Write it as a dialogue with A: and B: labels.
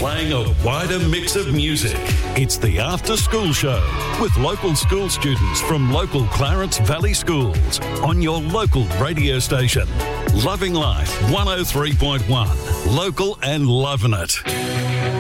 A: playing a wider mix of music. It's the After School Show with local school students from local Clarence Valley schools on your local radio station. Loving Life 103.1. Local and loving it.